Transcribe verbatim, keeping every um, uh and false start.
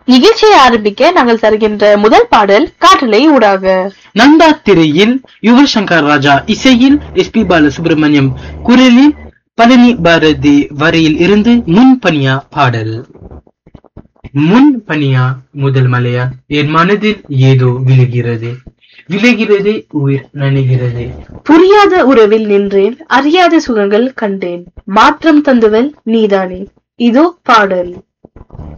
நிகழ்ச்சியை ஆரம்பிக்க நாங்கள் தருகின்ற முதல் பாடல் காற்றலை ஊடாக. நந்தா திரையில் யுவசங்கர் ராஜா இசையில் எஸ் பி பாலசுப்ரமணியம் குரலில் பழனி பாரதி வரையில் இருந்து முன் பனியா பாடல். முன் பனியா முதல் மலையா என் மனதில் ஏதோ விழுகிறது, விழுகிறது உயிர் நனைகிறது. புரியாத உறவில் நின்றேன், அறியாத சுகங்கள் கண்டேன், மாற்றம் தந்துவல் நீதானே. இதோ பாடல்.